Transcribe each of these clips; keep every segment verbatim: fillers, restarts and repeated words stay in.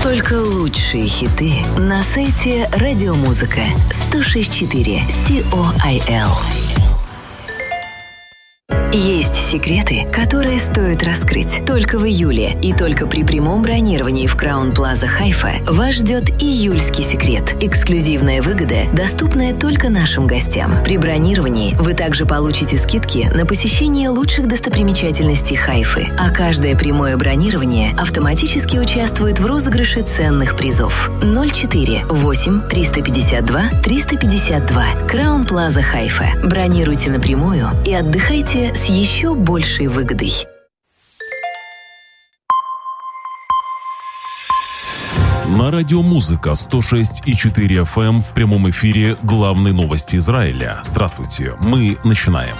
Только лучшие хиты на сайте Радиомузыка сто шесть четыре си о ай эл. Есть секреты, которые стоит раскрыть. Только в июле и только при прямом бронировании в Краун Плаза Хайфа вас ждет июльский секрет. Эксклюзивная выгода, доступная только нашим гостям. При бронировании вы также получите скидки на посещение лучших достопримечательностей Хайфы, а каждое прямое бронирование автоматически участвует в розыгрыше ценных призов. ноль четыре восемь триста пятьдесят два триста пятьдесят два. Краун Плаза Хайфа. Бронируйте напрямую и отдыхайте с еще большей выгодой. На радиомузыка сто шесть и четыре эф эм в прямом эфире главные новости Израиля. Здравствуйте, мы начинаем.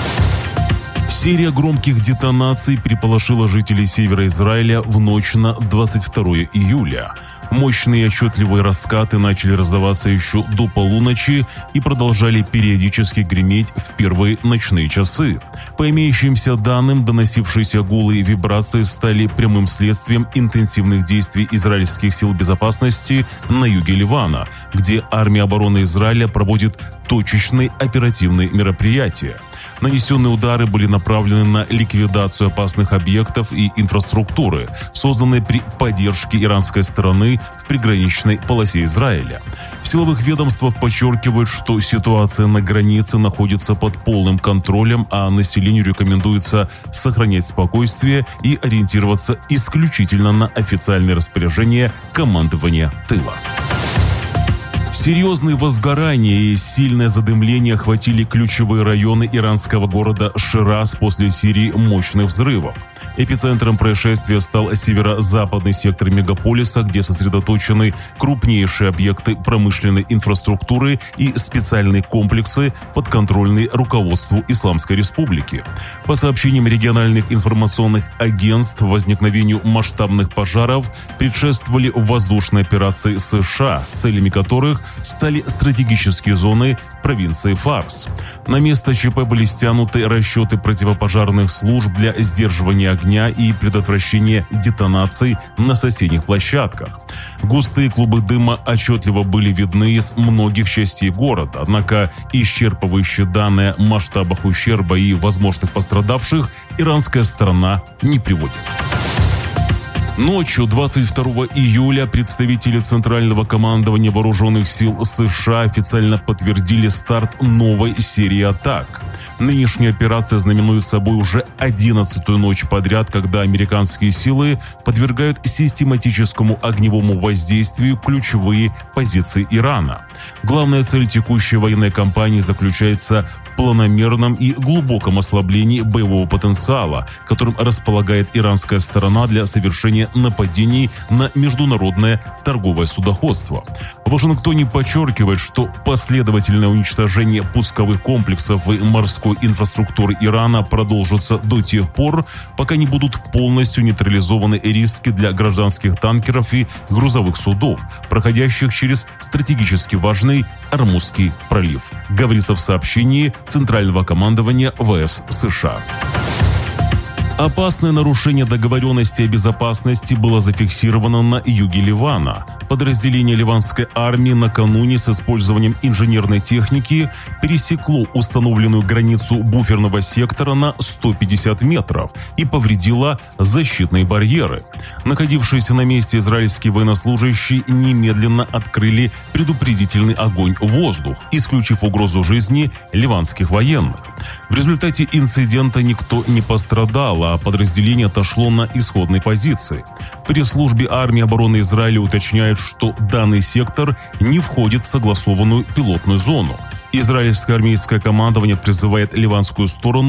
Серия громких детонаций переполошила жителей севера Израиля в ночь на двадцать второе июля. Мощные и отчетливые раскаты начали раздаваться еще до полуночи и продолжали периодически греметь в первые ночные часы. По имеющимся данным, доносившиеся гулы и вибрации стали прямым следствием интенсивных действий израильских сил безопасности на юге Ливана, где армия обороны Израиля проводит точечные оперативные мероприятия. Нанесенные удары были направлены на ликвидацию опасных объектов и инфраструктуры, созданной при поддержке иранской стороны в приграничной полосе Израиля. В силовых ведомствах подчеркивают, что ситуация на границе находится под полным контролем, а населению рекомендуется сохранять спокойствие и ориентироваться исключительно на официальные распоряжения командования тыла. Серьезные возгорания и сильное задымление охватили ключевые районы иранского города Шираз после серии мощных взрывов. Эпицентром происшествия стал северо-западный сектор мегаполиса, где сосредоточены крупнейшие объекты промышленной инфраструктуры и специальные комплексы, подконтрольные руководству Исламской Республики. По сообщениям региональных информационных агентств, возникновению масштабных пожаров предшествовали воздушные операции США, целями которых стали стратегические зоны провинции Фарс. На место ЧП были стянуты расчеты противопожарных служб для сдерживания огня и предотвращения детонаций на соседних площадках. Густые клубы дыма отчетливо были видны из многих частей города, однако исчерпывающие данные о масштабах ущерба и возможных пострадавших иранская сторона не приводит. Ночью двадцать второго июля представители Центрального командования Вооруженных сил США официально подтвердили старт новой серии атак. Нынешняя операция знаменует собой уже одиннадцатую ночь подряд, когда американские силы подвергают систематическому огневому воздействию ключевые позиции Ирана. Главная цель текущей военной кампании заключается в планомерном и глубоком ослаблении боевого потенциала, которым располагает иранская сторона для совершения нападений на международное торговое судоходство. В Вашингтоне подчеркивает, что последовательное уничтожение пусковых комплексов и морской инфраструктуры Ирана продолжится до тех пор, пока не будут полностью нейтрализованы риски для гражданских танкеров и грузовых судов, проходящих через стратегически важный Ормузский пролив, говорится в сообщении Центрального командования ВС США. Опасное нарушение договоренности о безопасности было зафиксировано на юге Ливана. Подразделение ливанской армии накануне с использованием инженерной техники пересекло установленную границу буферного сектора на сто пятьдесят метров и повредило защитные барьеры. Находившиеся на месте израильские военнослужащие немедленно открыли предупредительный огонь в воздух, исключив угрозу жизни ливанских военных. В результате инцидента никто не пострадал, а подразделение отошло на исходной позиции. В пресс-службе армии обороны Израиля уточняют, что данный сектор не входит в согласованную пилотную зону. Израильское армейское командование призывает ливанскую сторону